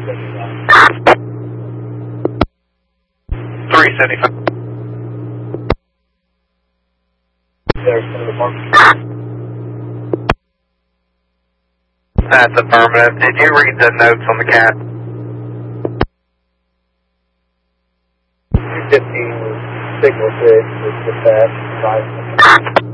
375. That's affirmative. Did you read the notes on the cat? 215 signal 6 is dispatch.